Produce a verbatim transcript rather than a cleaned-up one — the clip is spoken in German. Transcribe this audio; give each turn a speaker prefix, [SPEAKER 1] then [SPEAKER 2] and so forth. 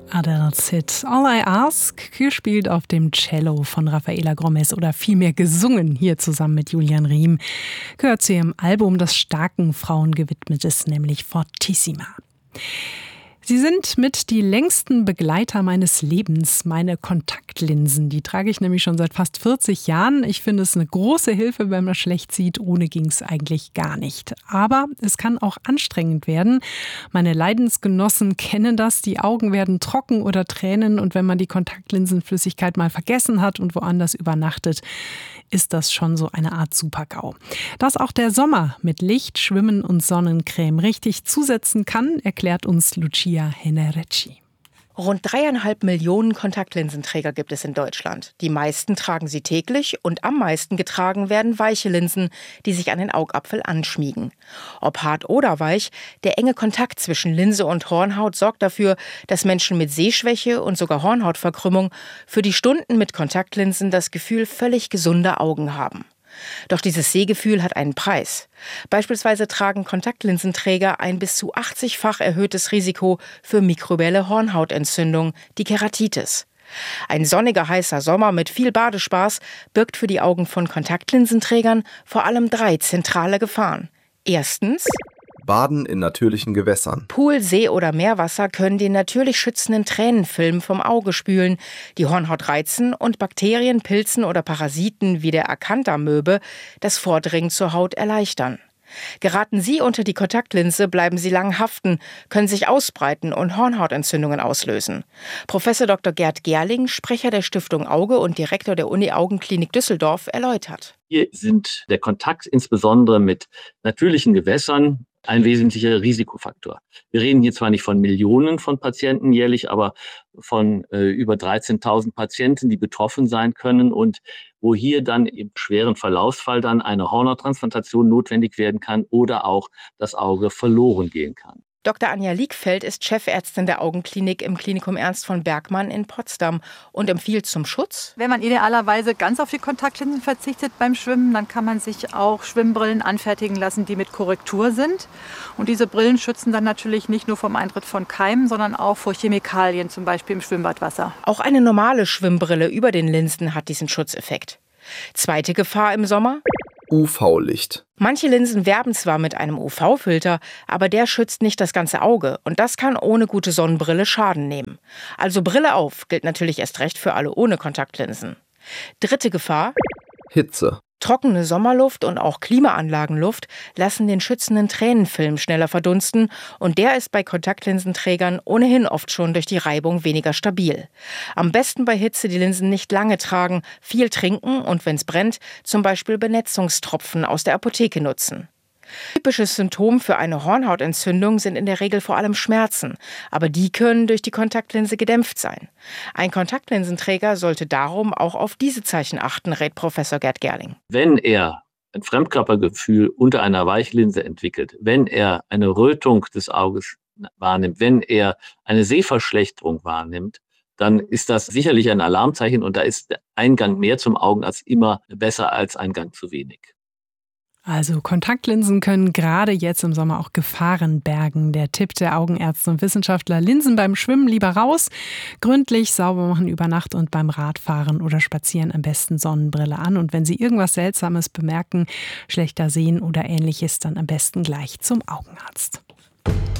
[SPEAKER 1] Adele's Hit All I Ask, gespielt auf dem Cello von Rafaela Gromes oder vielmehr gesungen, hier zusammen mit Julian Riem, gehört zu ihrem Album, das starken Frauen gewidmet ist, nämlich Fortissima. Sie sind mit die längsten Begleiter meines Lebens, meine Kontaktlinsen. Die trage ich nämlich schon seit fast vierzig Jahren. Ich finde es eine große Hilfe, wenn man schlecht sieht. Ohne ging es eigentlich gar nicht. Aber es kann auch anstrengend werden. Meine Leidensgenossen kennen das. Die Augen werden trocken oder tränen. Und wenn man die Kontaktlinsenflüssigkeit mal vergessen hat und woanders übernachtet, ist das schon so eine Art Super-GAU. Dass auch der Sommer mit Licht, Schwimmen und Sonnencreme richtig zusetzen kann, erklärt uns Lucia Henerecci.
[SPEAKER 2] Rund dreieinhalb Millionen Kontaktlinsenträger gibt es in Deutschland. Die meisten tragen sie täglich und am meisten getragen werden weiche Linsen, die sich an den Augapfel anschmiegen. Ob hart oder weich, der enge Kontakt zwischen Linse und Hornhaut sorgt dafür, dass Menschen mit Sehschwäche und sogar Hornhautverkrümmung für die Stunden mit Kontaktlinsen das Gefühl völlig gesunder Augen haben. Doch dieses Sehgefühl hat einen Preis. Beispielsweise tragen Kontaktlinsenträger ein bis zu achtzig-fach erhöhtes Risiko für mikrobielle Hornhautentzündung, die Keratitis. Ein sonniger, heißer Sommer mit viel Badespaß birgt für die Augen von Kontaktlinsenträgern vor allem drei zentrale Gefahren. Erstens:
[SPEAKER 3] Baden in natürlichen Gewässern.
[SPEAKER 2] Pool, See oder Meerwasser können den natürlich schützenden Tränenfilm vom Auge spülen, die Hornhaut reizen und Bakterien, Pilzen oder Parasiten wie der Acanthamöbe das Vordringen zur Haut erleichtern. Geraten Sie unter die Kontaktlinse, bleiben Sie lang haften, können sich ausbreiten und Hornhautentzündungen auslösen. Professor Doktor Gerd Gerling, Sprecher der Stiftung Auge und Direktor der Uni-Augenklinik Düsseldorf, erläutert.
[SPEAKER 4] Hier sind der Kontakt insbesondere mit natürlichen Gewässern ein wesentlicher Risikofaktor. Wir reden hier zwar nicht von Millionen von Patienten jährlich, aber von äh, über dreizehntausend Patienten, die betroffen sein können und wo hier dann im schweren Verlaufsfall dann eine Hornhauttransplantation notwendig werden kann oder auch das Auge verloren gehen kann.
[SPEAKER 2] Doktor Anja Liegfeld ist Chefärztin der Augenklinik im Klinikum Ernst von Bergmann in Potsdam und empfiehlt zum Schutz:
[SPEAKER 5] Wenn man idealerweise ganz auf die Kontaktlinsen verzichtet beim Schwimmen, dann kann man sich auch Schwimmbrillen anfertigen lassen, die mit Korrektur sind. Und diese Brillen schützen dann natürlich nicht nur vom Eintritt von Keimen, sondern auch vor Chemikalien, zum Beispiel im Schwimmbadwasser.
[SPEAKER 2] Auch eine normale Schwimmbrille über den Linsen hat diesen Schutzeffekt. Zweite Gefahr im Sommer:
[SPEAKER 3] U V-Licht.
[SPEAKER 2] Manche Linsen werben zwar mit einem U V-Filter, aber der schützt nicht das ganze Auge und das kann ohne gute Sonnenbrille Schaden nehmen. Also Brille auf gilt natürlich erst recht für alle ohne Kontaktlinsen. Dritte Gefahr:
[SPEAKER 3] Hitze.
[SPEAKER 2] Trockene Sommerluft und auch Klimaanlagenluft lassen den schützenden Tränenfilm schneller verdunsten und der ist bei Kontaktlinsenträgern ohnehin oft schon durch die Reibung weniger stabil. Am besten bei Hitze die Linsen nicht lange tragen, viel trinken und wenn es brennt, zum Beispiel Benetzungstropfen aus der Apotheke nutzen. Typisches Symptom für eine Hornhautentzündung sind in der Regel vor allem Schmerzen, aber die können durch die Kontaktlinse gedämpft sein. Ein Kontaktlinsenträger sollte darum auch auf diese Zeichen achten, rät Professor Gerd Gerling.
[SPEAKER 4] Wenn er ein Fremdkörpergefühl unter einer Weichlinse entwickelt, wenn er eine Rötung des Auges wahrnimmt, wenn er eine Sehverschlechterung wahrnimmt, dann ist das sicherlich ein Alarmzeichen und da ist der Eingang mehr zum Augenarzt immer besser als Eingang zu wenig.
[SPEAKER 1] Also Kontaktlinsen können gerade jetzt im Sommer auch Gefahren bergen. Der Tipp der Augenärzte und Wissenschaftler: Linsen beim Schwimmen lieber raus, gründlich sauber machen über Nacht und beim Radfahren oder Spazieren am besten Sonnenbrille an. Und wenn Sie irgendwas Seltsames bemerken, schlechter sehen oder Ähnliches, dann am besten gleich zum Augenarzt.